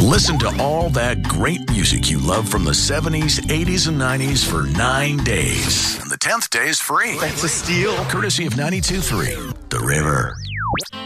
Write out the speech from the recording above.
Listen to all that great music you love from the 70s, 80s, and 90s for 9 days. And the 10th day is free. That's a steal. Courtesy of 92.3 The River.